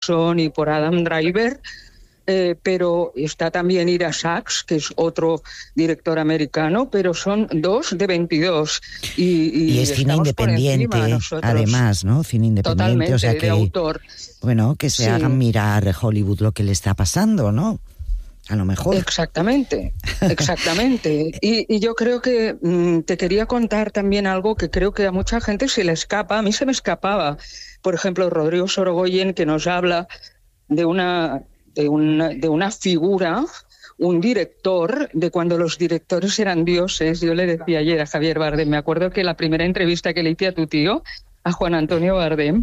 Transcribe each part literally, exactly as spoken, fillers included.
Wilson y por Adam Driver. Eh, pero está también Ira Sachs, que es otro director americano, pero son dos de veintidós. Y, y, y es cine independiente, además, ¿no? Cine independiente, totalmente, o sea que, de autor. Bueno, que se sí. hagan mirar Hollywood lo que le está pasando, ¿no? A lo mejor. Exactamente, exactamente. y, y yo creo que mmm, te quería contar también algo que creo que a mucha gente se le escapa. A mí se me escapaba. Por ejemplo, Rodrigo Sorogoyen, que nos habla de una... De una, de una figura, un director, de cuando los directores eran dioses. Yo le decía ayer a Javier Bardem, me acuerdo que la primera entrevista que le hice a tu tío, a Juan Antonio Bardem,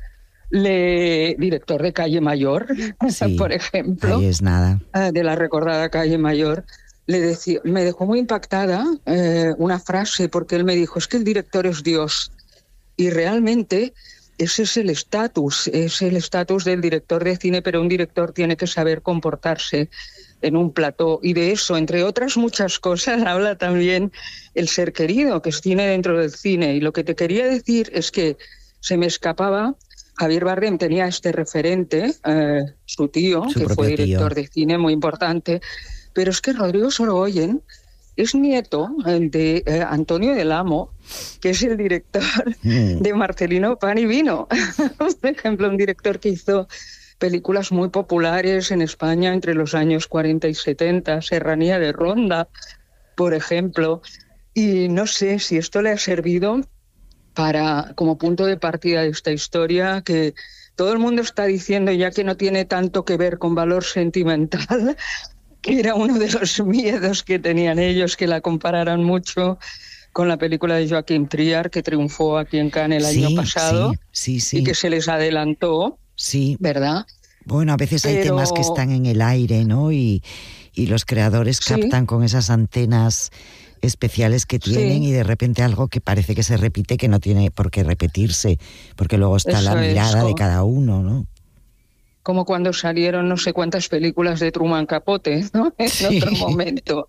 le, director de Calle Mayor, sí, por ejemplo, ahí es nada. de la recordada Calle Mayor, le decía, me dejó muy impactada eh, una frase, porque él me dijo, es que el director es Dios, y realmente... Ese es el estatus, es el estatus del director de cine, pero un director tiene que saber comportarse en un plató. Y de eso, entre otras muchas cosas, habla también El ser querido, que es cine dentro del cine. Y lo que te quería decir es que se me escapaba, Javier Bardem tenía este referente, eh, su tío, su que fue director tío. de cine muy importante, pero es que Rodrigo Sorogoyen es nieto de eh, Antonio del Amo, que es el director mm. de Marcelino Pan y Vino. Por ejemplo, un director que hizo películas muy populares en España entre los años cuarenta y setenta, Serranía de Ronda, por ejemplo. Y no sé si esto le ha servido para, como punto de partida de esta historia, que todo el mundo está diciendo ya que no tiene tanto que ver con valor sentimental, que era uno de los miedos que tenían ellos, que la compararan mucho con la película de Joaquim Trier, que triunfó aquí en Cannes el sí, año pasado, sí, sí, sí. y que se les adelantó, sí. ¿verdad? Bueno, a veces Pero... hay temas que están en el aire, ¿no? Y, y los creadores captan sí. con esas antenas especiales que tienen sí. y de repente algo que parece que se repite, que no tiene por qué repetirse, porque luego está Eso la mirada es. de cada uno, ¿no? Como cuando salieron no sé cuántas películas de Truman Capote, ¿no? En sí. otro momento.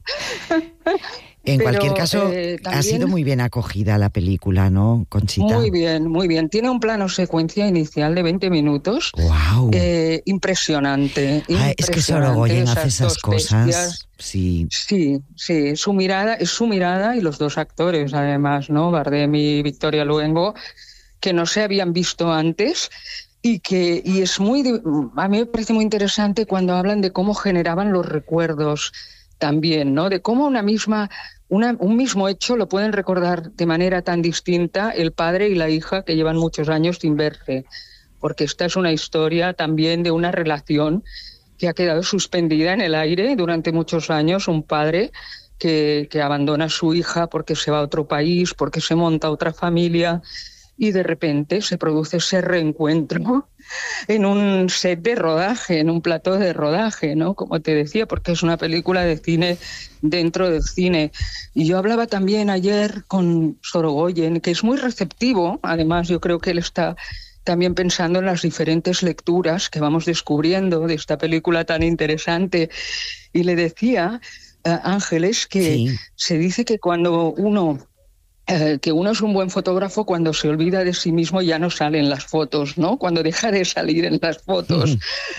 En Pero, cualquier caso, eh, también... ha sido muy bien acogida la película, ¿no, Conchita? Muy bien, muy bien. Tiene un plano secuencia inicial de veinte minutos. ¡Wow! Eh, impresionante, ah, impresionante. Es que Sorogoyen hace esas cosas. Bestias. Sí. Sí, sí. Su mirada, es su mirada y los dos actores, además, ¿no? Bardem y Victoria Luengo, que no se habían visto antes. Y que y es muy, a mí me parece muy interesante cuando hablan de cómo generaban los recuerdos también, ¿no? De cómo una misma, una, un mismo hecho lo pueden recordar de manera tan distinta el padre y la hija que llevan muchos años sin verse, porque esta es una historia también de una relación que ha quedado suspendida en el aire durante muchos años, un padre que, que abandona a su hija porque se va a otro país, porque se monta otra familia, y de repente se produce ese reencuentro en un set de rodaje, en un plató de rodaje, ¿no? Como te decía, porque es una película de cine dentro del cine. Y yo hablaba también ayer con Sorogoyen, que es muy receptivo, además yo creo que él está también pensando en las diferentes lecturas que vamos descubriendo de esta película tan interesante. Y le decía, uh, Ángeles, que sí. se dice que cuando uno... Eh, que uno es un buen fotógrafo cuando se olvida de sí mismo y ya no sale en las fotos, ¿no? Cuando deja de salir en las fotos.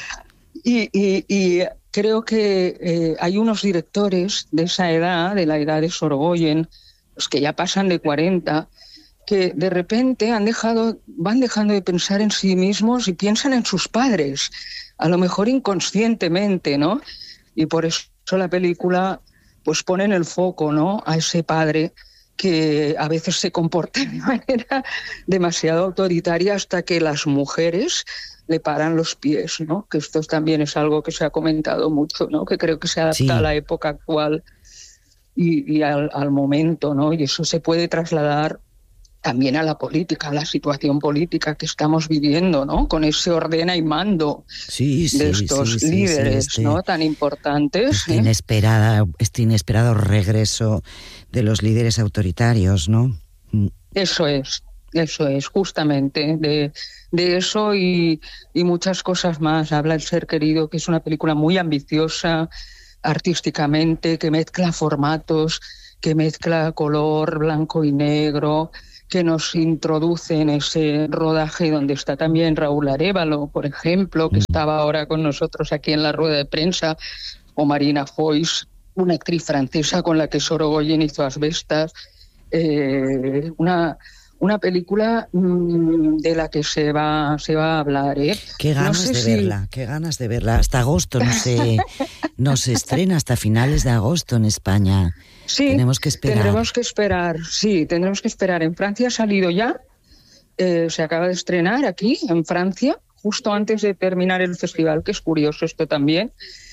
y, y, y creo que eh, hay unos directores de esa edad, de la edad de Sorogoyen, los que ya pasan de cuarenta, que de repente han dejado, van dejando de pensar en sí mismos y piensan en sus padres, a lo mejor inconscientemente, ¿no? Y por eso la película pues pone en el foco, ¿no?, a ese padre que a veces se comporta de manera demasiado autoritaria hasta que las mujeres le paran los pies, ¿no? Que esto también es algo que se ha comentado mucho, ¿no? Que creo que se adapta sí. a la época actual y, y al, al momento, ¿no? Y eso se puede trasladar también a la política, a la situación política que estamos viviendo, ¿no? Con ese ordena y mando sí, sí, de estos sí, líderes, sí, este, ¿no? Tan importantes. Este, ¿eh? inesperada, este inesperado regreso de los líderes autoritarios, ¿no? Eso es, eso es, justamente, de, de eso y, y muchas cosas más. Habla El ser querido, que es una película muy ambiciosa artísticamente, que mezcla formatos, que mezcla color blanco y negro, que nos introduce en ese rodaje donde está también Raúl Arévalo, por ejemplo, que estaba ahora con nosotros aquí en la rueda de prensa, o Marina Foix, una actriz francesa con la que Sorogoyen hizo Asbestas, eh, una... Una película mmm, de la que se va se va a hablar, ¿eh? Qué ganas no sé de si... verla, qué ganas de verla. Hasta agosto no se, no se estrena, hasta finales de agosto en España. Sí, tenemos que esperar. Tendremos que esperar, sí, tendremos que esperar. En Francia ha salido ya, eh, se acaba de estrenar aquí, en Francia, justo antes de terminar el festival, que es curioso esto también,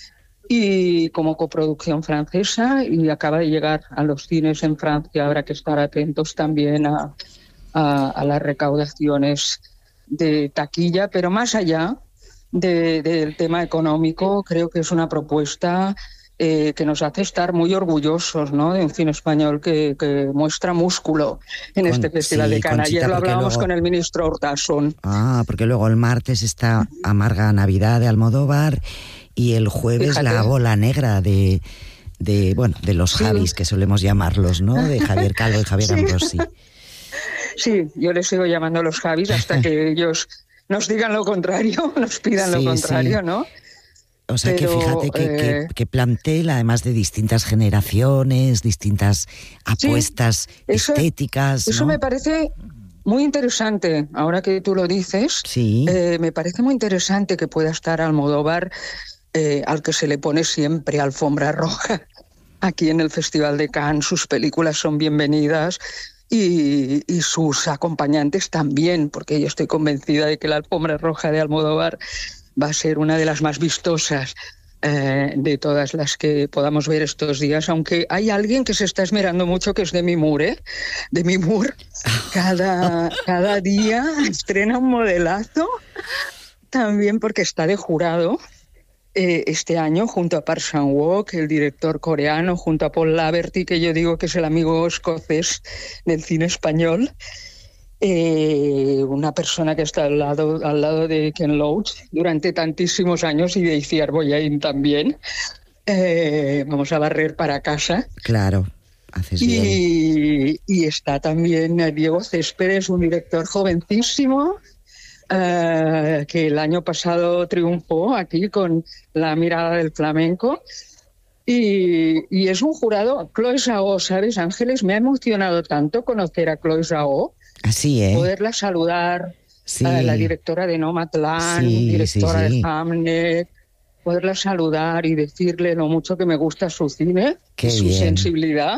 y como coproducción francesa, y acaba de llegar a los cines en Francia. Habrá que estar atentos también a... A, a las recaudaciones de taquilla, pero más allá de, del tema económico, creo que es una propuesta eh, que nos hace estar muy orgullosos, ¿no?, de un cine español que, que muestra músculo en con, este Festival sí, de Cannes. Ayer lo hablábamos luego... con el ministro Urtasun. Ah, porque luego el martes está Amarga Navidad de Almodóvar y el jueves Fíjate. La Bola Negra de, de, bueno, de los sí. Javis, que solemos llamarlos, ¿no?, de Javier Calvo y Javier sí. Ambrosi. Sí, yo les sigo llamando a los Javis hasta que ellos nos digan lo contrario, nos pidan sí, lo contrario, sí. ¿no? O sea, Pero, que fíjate que, eh... que, que plantel, además de distintas generaciones, distintas apuestas sí, eso, estéticas. Eso ¿no? me parece muy interesante, ahora que tú lo dices. Sí. Eh, me parece muy interesante que pueda estar Almodóvar, eh, al que se le pone siempre alfombra roja aquí en el Festival de Cannes. Sus películas son bienvenidas. Y, y sus acompañantes también, porque yo estoy convencida de que la alfombra roja de Almodóvar va a ser una de las más vistosas eh, de todas las que podamos ver estos días, aunque hay alguien que se está esmerando mucho, que es Demi Moore, ¿eh? Demi Moore cada, cada día estrena un modelazo, también porque está de jurado Eh, este año, junto a Park Chan-wook, el director coreano, junto a Paul Laverty, que yo digo que es el amigo escocés del cine español, eh, una persona que está al lado, al lado de Ken Loach durante tantísimos años, y de Itziar Boyain también. Eh, vamos a barrer para casa. Claro, haces y, bien. Y está también Diego Céspedes, un director jovencísimo, Uh, que el año pasado triunfó aquí con La mirada del flamenco, y, y es un jurado. Chloé Zhao, ¿sabes, Ángeles? Me ha emocionado tanto conocer a Chloé Zhao, así, ¿eh? Poderla saludar, sí. a la directora de Nomadland, sí, directora sí, sí. de Hamnet, poderla saludar y decirle lo mucho que me gusta su cine, Qué su bien. sensibilidad,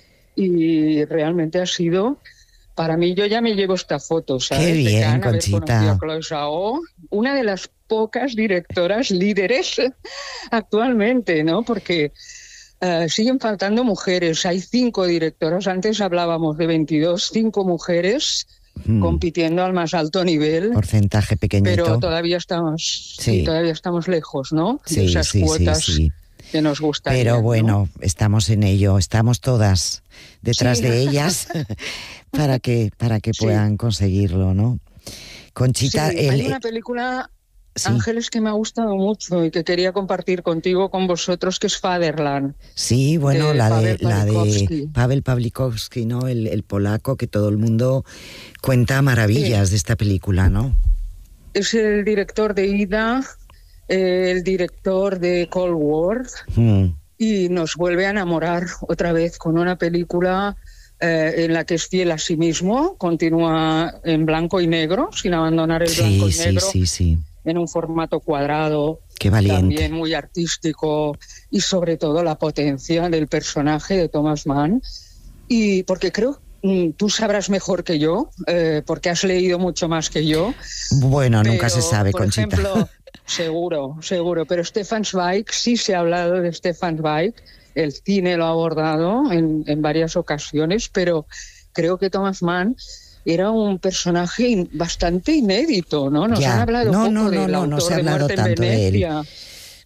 y realmente ha sido... Para mí, yo ya me llevo esta foto, ¿sabes? Qué bien, Cannes, Conchita. A Chloé Zhao, una de las pocas directoras líderes actualmente, ¿no? Porque uh, siguen faltando mujeres. Hay cinco directoras. Antes hablábamos de veintidós, cinco mujeres hmm. compitiendo al más alto nivel. Porcentaje pequeñito. Pero todavía estamos, sí. Sí, todavía estamos lejos, ¿no? Sí, de esas sí, cuotas sí, sí. que nos gustaría. Pero bueno, ¿no? Estamos en ello, estamos todas detrás sí. de ellas para que para que puedan sí. conseguirlo, ¿no? Conchita, sí, el... hay una película, sí. Ángeles, que me ha gustado mucho y que quería compartir contigo, con vosotros, que es Fatherland. Sí, bueno, de la Pavel de la de Pavel Pawlikowski, ¿no? El, el polaco, que todo el mundo cuenta maravillas sí. de esta película, ¿no? Es el director de Ida, el director de Cold War, mm. y nos vuelve a enamorar otra vez con una película eh, en la que es fiel a sí mismo, continúa en blanco y negro, sin abandonar el sí, blanco y sí, negro, sí, sí. en un formato cuadrado. Qué valiente. También muy artístico, y sobre todo la potencia del personaje de Thomas Mann. Y porque creo, tú sabrás mejor que yo, eh, porque has leído mucho más que yo. Bueno, pero, nunca se sabe, por Conchita. Ejemplo, seguro, seguro. Pero Stefan Zweig, sí se ha hablado de Stefan Zweig. El cine lo ha abordado en, en varias ocasiones, pero creo que Thomas Mann era un personaje bastante inédito, ¿no? Nos ya. han hablado no, poco no, del no, autor no se ha de hablado Muerte en tanto Venecia. de él.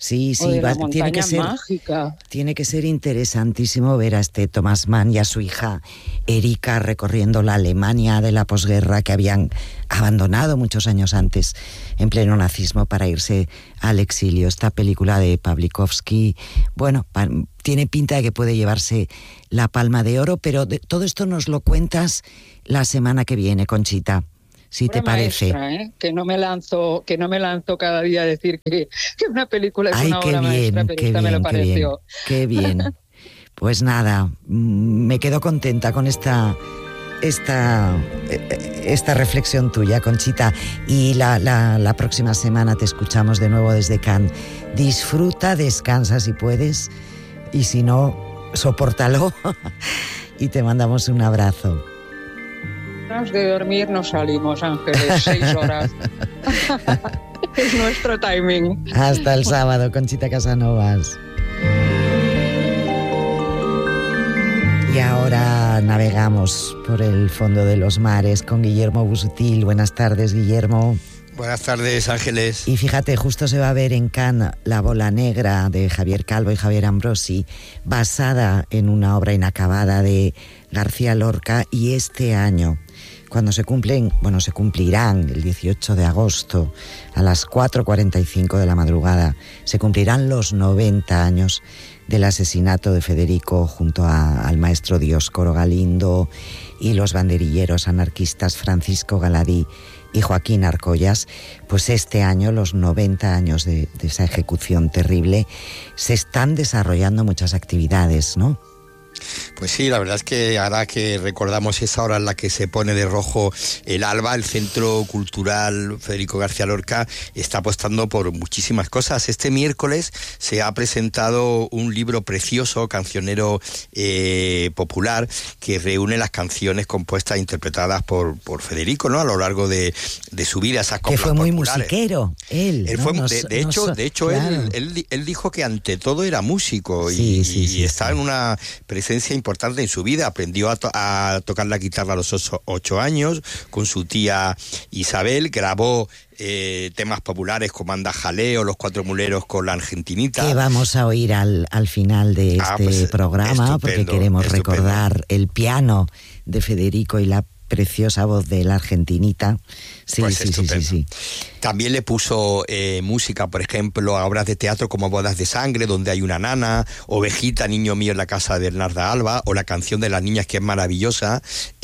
Sí, sí, o de va, la montaña tiene que ser mágica. Tiene que ser interesantísimo ver a este Thomas Mann y a su hija Erika recorriendo la Alemania de la posguerra, que habían abandonado muchos años antes en pleno nazismo para irse al exilio. Esta película de Pawlikowski, bueno, pa- tiene pinta de que puede llevarse la Palma de Oro, pero de, todo esto nos lo cuentas la semana que viene, Conchita, si te parece. Maestra, ¿eh? Que no me lanzo, que no me lanzo cada día a decir que, que una película es Ay, una qué obra bien, maestra, pero qué esta bien, me lo qué bien, pareció. qué bien. Pues nada, me quedo contenta con esta esta esta reflexión tuya, Conchita, y la, la, la próxima semana te escuchamos de nuevo desde Cannes. Disfruta, descansa si puedes, y si no, sopórtalo y te mandamos un abrazo. De dormir no salimos, Ángeles, seis horas. Es nuestro timing. Hasta el sábado, Conchita Casanovas. Y ahora navegamos por el fondo de los mares con Guillermo Busutil. Buenas tardes, Guillermo. Buenas tardes, Ángeles. Y fíjate, justo se va a ver en Cannes La bola negra de Javier Calvo y Javier Ambrosi, basada en una obra inacabada de García Lorca, y este año, cuando se cumplen, bueno, se cumplirán el dieciocho de agosto a las cuatro cuarenta y cinco de la madrugada, se cumplirán los noventa años del asesinato de Federico junto a, al maestro Dioscoro Galindo y los banderilleros anarquistas Francisco Galadí y Joaquín Arcollas. Pues este año, los noventa años de, de esa ejecución terrible, se están desarrollando muchas actividades, ¿no? Pues sí, la verdad es que ahora que recordamos esa hora en la que se pone de rojo el alba, el Centro Cultural Federico García Lorca está apostando por muchísimas cosas. Este miércoles se ha presentado un libro precioso, cancionero eh, popular, que reúne las canciones compuestas e interpretadas por, por Federico, ¿no? A lo largo de, de su vida, esas coplas que fue muy populares. musiquero, él. Él ¿no? fue, Nos, de, de nos, hecho, de hecho claro. él, él, él dijo que ante todo era músico y, sí, sí, sí, y está sí. en una presencia importante en su vida. Aprendió a, to- a tocar la guitarra a los ocho, ocho años con su tía Isabel, grabó eh, temas populares como Anda Jaleo, Los Cuatro Muleros con la Argentinita. Que vamos a oír al, al final de este ah, pues, programa, porque queremos estupendo. recordar el piano de Federico y la preciosa voz de la Argentinita. Sí, pues sí, sí, sí, sí. También le puso eh, música, por ejemplo, a obras de teatro como Bodas de Sangre, donde hay una nana, Ovejita, Niño Mío en la casa de Bernarda Alba, o La Canción de las Niñas, que es maravillosa,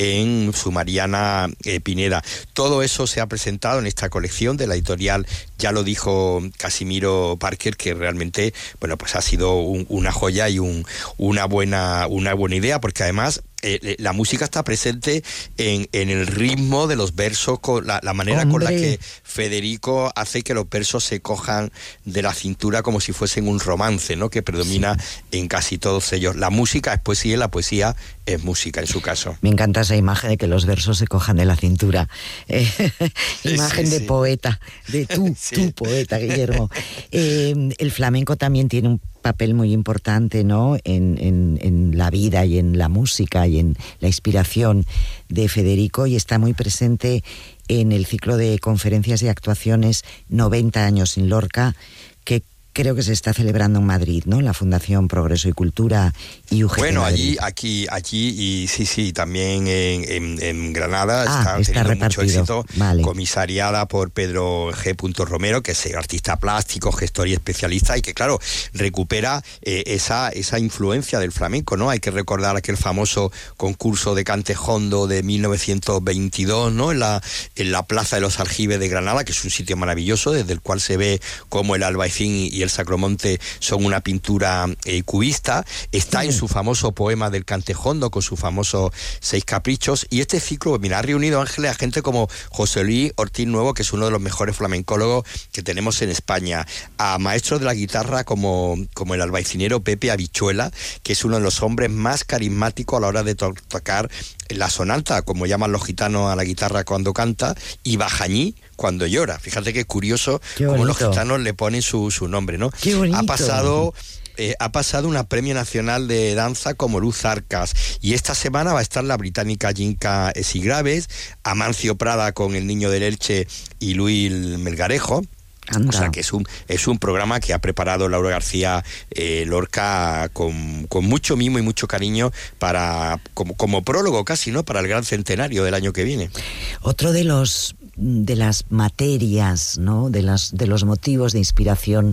en su Mariana eh, Pineda. Todo eso se ha presentado en esta colección de la editorial, ya lo dijo Casimiro Parker, que realmente, bueno, pues ha sido un, una joya y un, una buena, una buena idea, porque además Eh, la música está presente en, en el ritmo de los versos, con la, la manera Hombre. con la que Federico hace que los versos se cojan de la cintura como si fuesen un romance, ¿no? Que predomina sí. en casi todos ellos. La música es poesía y la poesía es música en su caso. Me encanta esa imagen de que los versos se cojan de la cintura. Eh, imagen sí, sí, de sí. poeta, de tú, sí. tú poeta, Guillermo. Eh, el flamenco también tiene un papel muy importante, ¿no? En, en, en la vida y en la música y en la inspiración de Federico, y está muy presente en el ciclo de conferencias y actuaciones noventa años sin Lorca, que creo que se está celebrando en Madrid, ¿no? La Fundación Progreso y Cultura y U G T Bueno, Madrid. allí, aquí, allí y sí, sí, también en, en, en Granada ah, está, está teniendo repartido. mucho éxito, vale. comisariada por Pedro G. Romero, que es artista plástico, gestor y especialista, y que claro, recupera eh, esa, esa influencia del flamenco, ¿no? Hay que recordar aquel famoso concurso de Cantejondo de mil novecientos veintidós, ¿no? En la, en la Plaza de los Aljibes de Granada, que es un sitio maravilloso, desde el cual se ve cómo el Albaicín y el Sacromonte son una pintura eh, cubista. Está sí. en su famoso poema del Cantejondo, con su famoso Seis Caprichos, y este ciclo, mira, ha reunido, Ángeles, a gente como José Luis Ortiz Nuevo, que es uno de los mejores flamencólogos que tenemos en España, a maestros de la guitarra como, como el albaicinero Pepe Habichuela, que es uno de los hombres más carismáticos a la hora de to- tocar la sonanta, como llaman los gitanos a la guitarra cuando canta, y Bajañí cuando llora. Fíjate qué curioso cómo los gitanos le ponen su, su nombre, ¿no? Qué bonito. Ha pasado... Eh, ha pasado una Premio Nacional de Danza como Luz Arcas, y esta semana va a estar la británica Yinka Sigraves, Amancio Prada con El Niño del Elche y Luis Melgarejo. Anda. O sea que es un, es un programa que ha preparado Laura García eh, Lorca con, con mucho mimo y mucho cariño para como, como prólogo casi, ¿no? Para el gran centenario del año que viene. Otro de los de las materias, ¿no? De las de los motivos de inspiración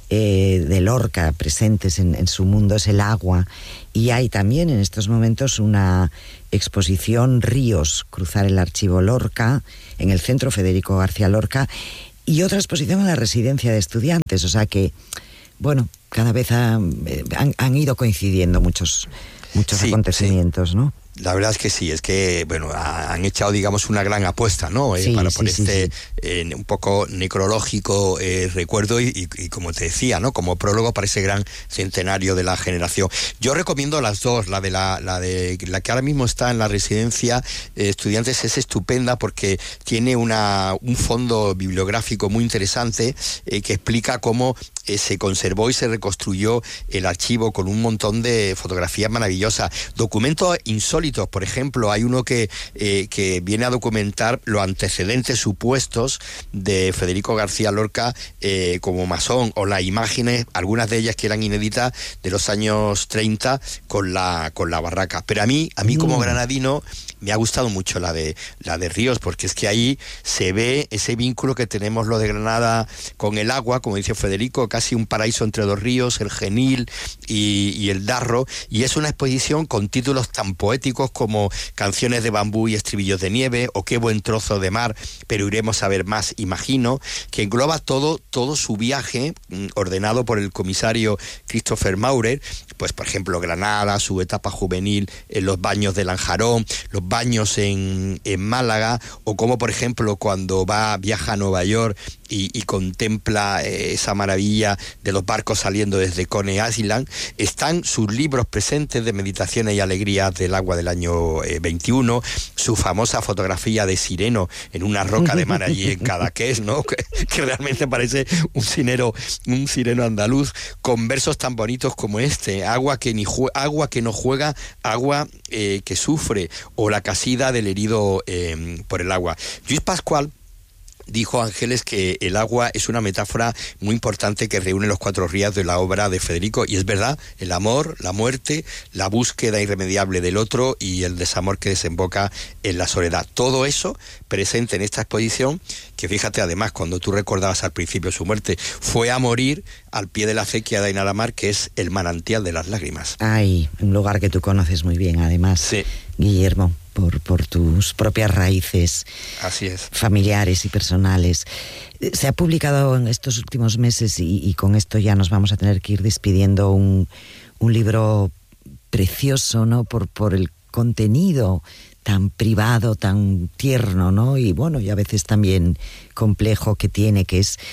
eh, de Lorca presentes en, en su mundo es el agua, y hay también en estos momentos una exposición Ríos, cruzar el archivo Lorca en el Centro Federico García Lorca, y otra exposición en la residencia de estudiantes. O sea que, bueno, cada vez ha, han, han ido coincidiendo muchos, muchos sí, acontecimientos, sí. ¿no? La verdad es que sí, es que, bueno, han echado, digamos, una gran apuesta, ¿no? Eh, sí, para sí, por sí, este sí. Eh, un poco necrológico eh, recuerdo y, y, y, como te decía, ¿no? Como prólogo para ese gran centenario de la generación. Yo recomiendo las dos, la de la, la de la que ahora mismo está en la residencia de eh, estudiantes es estupenda porque tiene una un fondo bibliográfico muy interesante eh, que explica cómo eh, se conservó y se reconstruyó el archivo con un montón de fotografías maravillosas, documentos insólitos. Por ejemplo, hay uno que, eh, que viene a documentar los antecedentes supuestos de Federico García Lorca eh, como masón, o las imágenes, algunas de ellas que eran inéditas, de los años treinta con la, con la barraca. Pero a mí, a mí como granadino, me ha gustado mucho la de, la de Ríos, porque es que ahí se ve ese vínculo que tenemos lo de Granada con el agua, como dice Federico, casi un paraíso entre dos ríos, el Genil y, y el Darro, y es una exposición con títulos tan poéticos como Canciones de bambú y estribillos de nieve, o Qué buen trozo de mar, pero iremos a ver más, imagino, que engloba todo, todo su viaje, ordenado por el comisario Christopher Maurer, pues por ejemplo Granada, su etapa juvenil en los baños de Lanjarón, los baños en, en Málaga, o como por ejemplo cuando va, viaja a Nueva York y, y contempla eh, esa maravilla de los barcos saliendo desde Coney Island. Están sus libros presentes de Meditaciones y Alegrías del Agua del año eh, veintiuno, su famosa fotografía de sireno en una roca de mar allí en Cadaqués, ¿no? Que, que realmente parece un sireno, un sireno andaluz, con versos tan bonitos como este: agua que ni jue- agua que no juega, agua eh, que sufre, o la casida del herido eh, por el agua. Lluís Pascual dijo, Ángeles, que el agua es una metáfora muy importante que reúne los cuatro ríos de la obra de Federico, y es verdad, el amor, la muerte, la búsqueda irremediable del otro y el desamor que desemboca en la soledad. Todo eso presente en esta exposición, que fíjate, además, cuando tú recordabas al principio su muerte, fue a morir al pie de la acequia de Ainalamar, que es el manantial de las lágrimas. Ay, un lugar que tú conoces muy bien, además, sí. Guillermo, por, por tus propias raíces. Así es. Familiares y personales. Se ha publicado en estos últimos meses, y, y con esto ya nos vamos a tener que ir despidiendo, un, un libro precioso, ¿no? Por, por el contenido tan privado, tan tierno, ¿no? Y bueno, y a veces también complejo que tiene, que es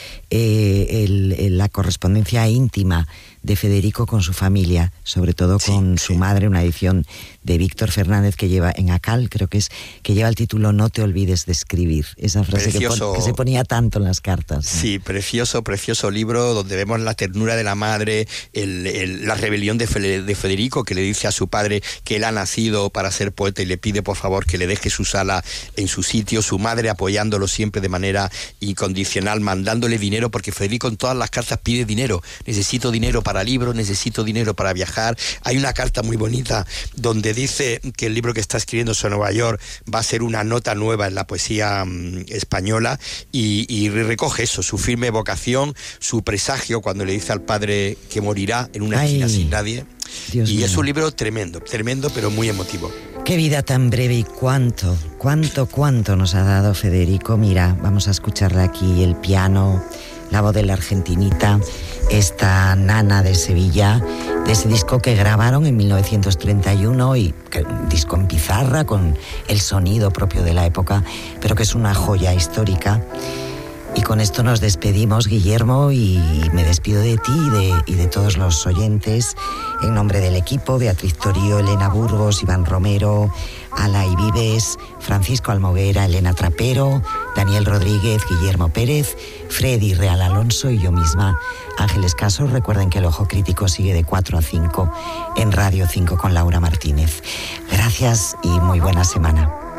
eh, el, el, la correspondencia íntima de Federico con su familia, sobre todo con sí, su sí. madre, una edición de Víctor Fernández que lleva en Acal, creo que es, que lleva el título No te olvides de escribir, esa frase que, pon, que se ponía tanto en las cartas, ¿no? Sí, precioso, precioso libro donde vemos la ternura de la madre, el, el, la rebelión de, Fe, de Federico, que le dice a su padre que él ha nacido para ser poeta y le pide por favor que le deje su sala en su sitio, su madre apoyándolo siempre de manera incondicional, mandándole dinero, porque Federico en todas las cartas pide dinero, necesito dinero para libros, necesito dinero para viajar. Hay una carta muy bonita donde dice que el libro que está escribiendo sobre Nueva York va a ser una nota nueva en la poesía um, española, y, y recoge eso, su firme vocación, su presagio cuando le dice al padre que morirá en una esquina sin nadie. Dios y mío. Es un libro tremendo, tremendo, pero muy emotivo. Qué vida tan breve, y cuánto, cuánto, cuánto nos ha dado Federico. Mira, vamos a escucharle aquí el piano, la voz de la argentinita, esta nana de Sevilla, de ese disco que grabaron en mil novecientos treinta y uno, y que, un disco en pizarra con el sonido propio de la época, pero que es una joya histórica. Y con esto nos despedimos, Guillermo, y me despido de ti y de, y de todos los oyentes. En nombre del equipo, Beatriz Torío, Elena Burgos, Iván Romero, Alay Vives, Francisco Almoguera, Elena Trapero, Daniel Rodríguez, Guillermo Pérez, Freddy Real Alonso y yo misma, Ángeles Caso. Recuerden que el Ojo Crítico sigue de cuatro a cinco en Radio cinco con Laura Martínez. Gracias y muy buena semana.